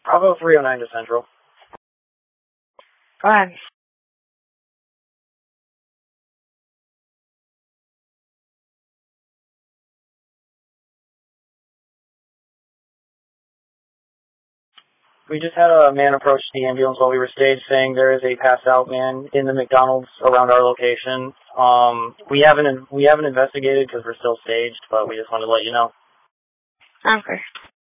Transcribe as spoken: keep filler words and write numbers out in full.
Bravo three oh nine to Central. Go ahead. We just had a man approach the ambulance while we were staged saying there is a passed out man in the McDonald's around our location. Um, we haven't we haven't investigated because we're still staged, but we just wanted to let you know. Okay.